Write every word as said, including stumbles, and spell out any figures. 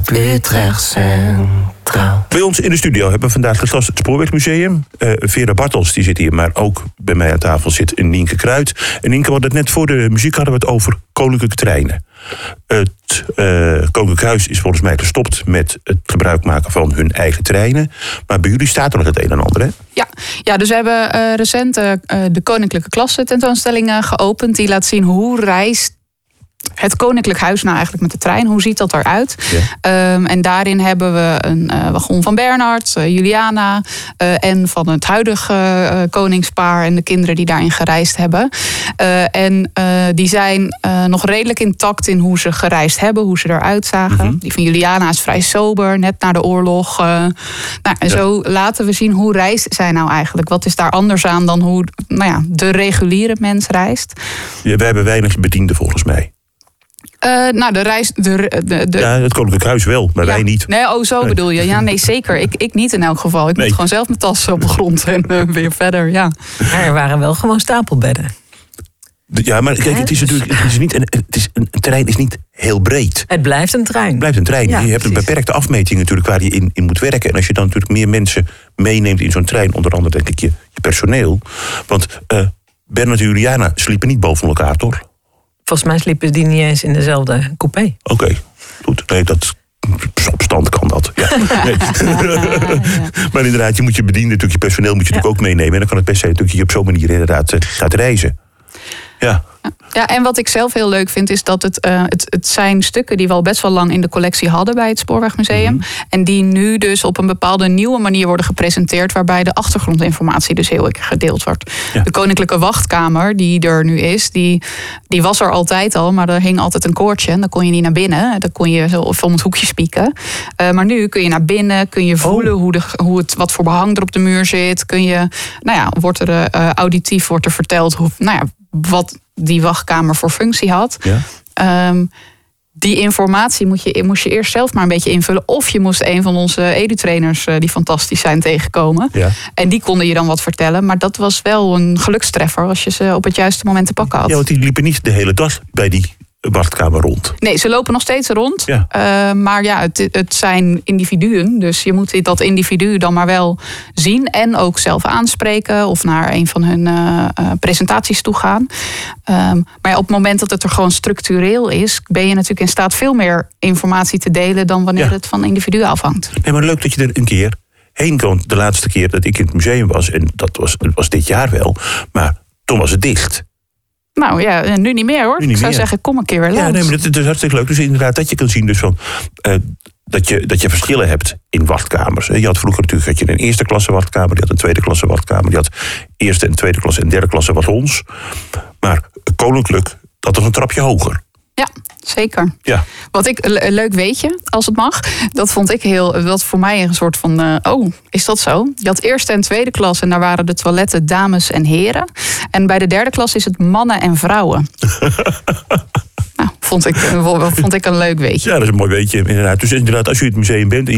op Utrecht Centraal. Bij ons in de studio hebben we vandaag de gast het Spoorwegmuseum. Uh, Vera Bartels die zit hier, maar ook bij mij aan tafel zit Nienke Kruid. En Nienke, we hadden het net voor de muziek hadden we het over koninklijke treinen. Het uh, Koninklijk Huis is volgens mij gestopt met het gebruik maken van hun eigen treinen. Maar bij jullie staat er nog het een en ander, hè? Ja, ja dus we hebben uh, recent uh, de Koninklijke Klasse tentoonstelling uh, geopend. Die laat zien hoe reist het Koninklijk Huis nou eigenlijk met de trein. Hoe ziet dat eruit? Ja. Um, en daarin hebben we een uh, wagon van Bernhard, uh, Juliana... Uh, en van het huidige uh, koningspaar en de kinderen die daarin gereisd hebben. Uh, en uh, die zijn uh, nog redelijk intact in hoe ze gereisd hebben, hoe ze eruit zagen. Mm-hmm. Die van Juliana is vrij sober, net na de oorlog. Uh, nou, en ja. Zo laten we zien hoe reist zij nou eigenlijk. Wat is daar anders aan dan hoe nou ja, de reguliere mens reist? Ja, wij hebben weinig bedienden volgens mij. Uh, nou, de reis... De, de, de... Ja, het Koninklijk Huis wel, maar ja. wij niet. Nee, oh, zo nee. bedoel je. Ja, nee, zeker. Ik, ik niet in elk geval. Ik nee. moet gewoon zelf mijn tas op de grond en uh, weer verder, ja. Maar er waren wel gewoon stapelbedden. Ja, maar kijk, het is natuurlijk... Het is niet, het is, een terrein is niet heel breed. Het blijft een trein. Het blijft een trein. Ja, je hebt precies. een beperkte afmeting natuurlijk waar je in, in moet werken. En als je dan natuurlijk meer mensen meeneemt in zo'n trein... onder andere denk ik je, je personeel. Want uh, Bernhard en Juliana sliepen niet boven elkaar, toch? Volgens mij sliepen die niet eens in dezelfde coupé. Oké, okay, goed. Nee, dat... op stand kan dat. Ja. Nee. Ja, ja, ja. Maar inderdaad, je moet je bedienen, natuurlijk je personeel moet je ja. natuurlijk ook meenemen. En dan kan het best zijn dat je op zo'n manier inderdaad uh, gaat reizen. Ja. Ja, en wat ik zelf heel leuk vind is dat het, uh, het, het zijn stukken die we al best wel lang in de collectie hadden bij het Spoorwegmuseum. Mm-hmm. En die nu dus op een bepaalde nieuwe manier worden gepresenteerd, waarbij de achtergrondinformatie dus heel erg gedeeld wordt. Ja. De Koninklijke Wachtkamer, die er nu is, die, die was er altijd al, maar er hing altijd een koordje en dan kon je niet naar binnen. Dan kon je zo om het hoekje spieken. Uh, maar nu kun je naar binnen, kun je voelen oh. hoe, de, hoe het, wat voor behang er op de muur zit. Kun je, nou ja, wordt er uh, auditief wordt er verteld hoe, nou ja, wat die wachtkamer voor functie had. Ja. Um, die informatie moet je, moest je eerst zelf maar een beetje invullen. Of je moest een van onze edu-trainers, uh, die fantastisch zijn, tegenkomen. Ja. En die konden je dan wat vertellen. Maar dat was wel een gelukstreffer als je ze op het juiste moment te pakken had. Ja, want die liepen niet de hele dag bij die wachtkamer rond. Nee, ze lopen nog steeds rond. Ja. Uh, maar ja, het, het zijn individuen. Dus je moet dat individu dan maar wel zien. En ook zelf aanspreken. Of naar een van hun uh, uh, presentaties toe gaan. Um, maar ja, op het moment dat het er gewoon structureel is, ben je natuurlijk in staat veel meer informatie te delen dan wanneer ja. het van individuen afhangt. Nee, maar leuk dat je er een keer heen kan. De laatste keer dat ik in het museum was, en dat was, dat was dit jaar wel, maar toen was het dicht. Nou ja, nu niet meer hoor. Niet ik zou meer. zeggen, kom een keer weer langs. Ja, nee, maar dat, dat is hartstikke leuk. Dus inderdaad, dat je kan zien dus van, uh, dat, je, dat je verschillen hebt in wachtkamers. Je had vroeger natuurlijk had je een eerste klasse wachtkamer, je had een tweede klasse wachtkamer, je had eerste en tweede klasse en derde klasse wagons. Maar koninklijk, dat was een trapje hoger. Ja, zeker. Ja. Wat ik een leuk weetje, als het mag, dat vond ik heel, dat voor mij een soort van, uh, oh, is dat zo? Je had eerste en tweede klas en daar waren de toiletten dames en heren. En bij de derde klas is het mannen en vrouwen. Nou, vond ik, vond ik een leuk weetje. Ja, dat is een mooi weetje inderdaad. Dus inderdaad, als je in het museum bent